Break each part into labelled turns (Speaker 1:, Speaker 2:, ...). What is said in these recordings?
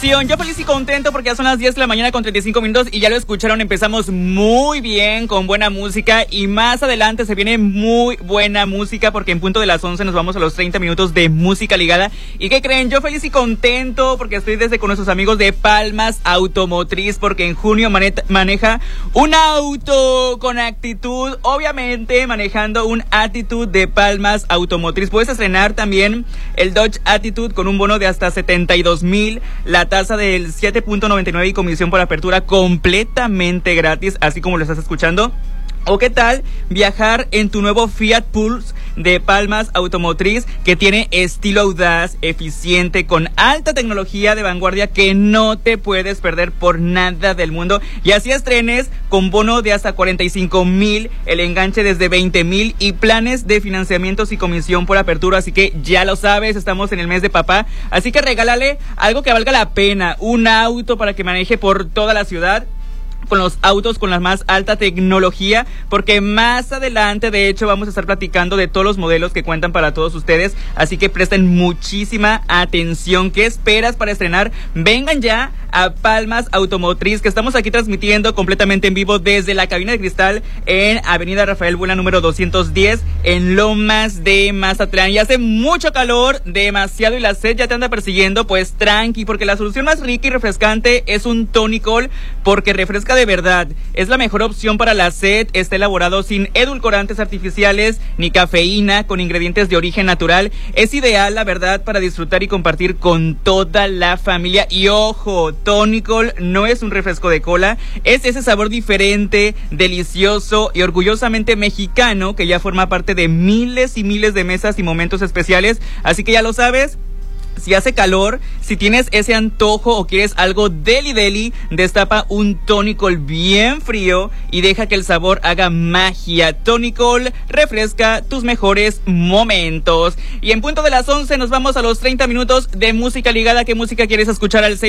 Speaker 1: Yo feliz y contento porque ya son las 10 de la mañana con 35 minutos y ya lo escucharon, empezamos muy bien con buena música y más adelante se viene muy buena música porque en punto de las 11 nos vamos a los 30 minutos de música ligada. ¿Y qué creen? Yo feliz y contento porque estoy desde con nuestros amigos de Palmas Automotriz porque en junio maneja un auto con actitud, obviamente manejando un Attitude de Palmas Automotriz. Puedes estrenar también el Dodge Attitude con un bono de hasta 72,000, la tasa del 7.99 y comisión por apertura completamente gratis, así como lo estás escuchando. ¿O qué tal viajar en tu nuevo Fiat Pulse de Palmas Automotriz que tiene estilo audaz, eficiente, con alta tecnología de vanguardia que no te puedes perder por nada del mundo? Y así estrenes con bono de hasta 45,000, el enganche desde 20,000 y planes de financiamientos y comisión por apertura. Así que ya lo sabes, estamos en el mes de papá, así que regálale algo que valga la pena, un auto para que maneje por toda la ciudad, con los autos con la más alta tecnología, porque más adelante de hecho vamos a estar platicando de todos los modelos que cuentan para todos ustedes, así que presten muchísima atención. ¿Qué esperas para estrenar? Vengan ya a Palmas Automotriz, que estamos aquí transmitiendo completamente en vivo desde la cabina de cristal en Avenida Rafael Buena número 210 en Lomas de Mazatlán. Y hace mucho calor, demasiado, y la sed ya te anda persiguiendo. Pues tranqui, porque la solución más rica y refrescante es un Tonicol, porque refresca de verdad. Es la mejor opción para la sed. Está elaborado sin edulcorantes artificiales ni cafeína, con ingredientes de origen natural. Es ideal, la verdad, para disfrutar y compartir con toda la familia. Y ojo, Tonicol no es un refresco de cola, es ese sabor diferente, delicioso y orgullosamente mexicano que ya forma parte de miles y miles de mesas y momentos especiales. Así que ya lo sabes. Si hace calor, si tienes ese antojo o quieres algo deli, destapa un Tonicol bien frío y deja que el sabor haga magia. Tonicol refresca tus mejores momentos. Y en punto de las 11 nos vamos a los 30 minutos de música ligada. ¿Qué música quieres escuchar? Al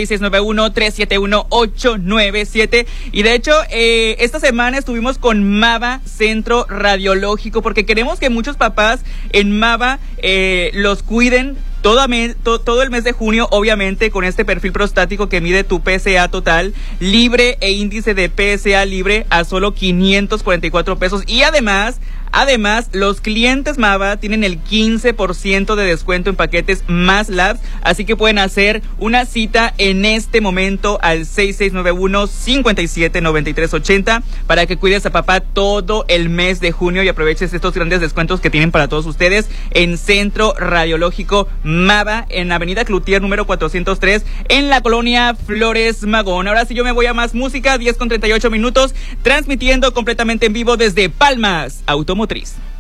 Speaker 1: 6691-371-897. Y de hecho, esta semana estuvimos con Mava Centro Radiológico, porque queremos que muchos papás en Mava los cuiden todo el mes de junio, obviamente, con este perfil prostático que mide tu PSA total, libre, e índice de PSA libre a solo 544 pesos. Y además, los clientes Mava tienen el 15% de descuento en paquetes más labs, así que pueden hacer una cita en este momento al 6691-579380 para que cuides a papá todo el mes de junio y aproveches estos grandes descuentos que tienen para todos ustedes en Centro Radiológico Mava, en Avenida Cloutier número 403, en la colonia Flores Magón. Ahora sí, yo me voy a más música, 10 con 38 minutos, transmitiendo completamente en vivo desde Palmas Automotriz.